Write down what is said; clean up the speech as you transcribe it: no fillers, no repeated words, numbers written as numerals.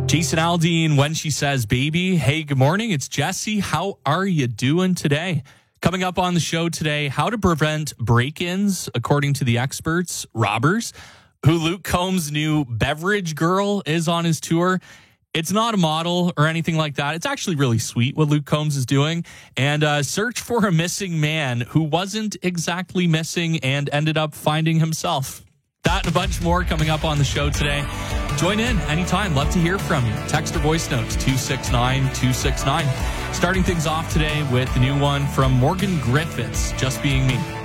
Jason Aldean, When She Says Baby. Hey, good morning. It's Jesse. How are you doing today? Coming up on the show today, how to prevent break-ins, according to the experts, robbers, who Luke Combs' new beverage girl is on his tour. It's not a model or anything like that. It's actually really sweet what Luke Combs is doing. And search for a missing man who wasn't exactly missing and ended up finding himself. That and a bunch more coming up on the show today. Join in anytime. Love to hear from you. Text or voice notes 269-269. Starting things off today with the new one from Morgan Griffiths, Just Being Me.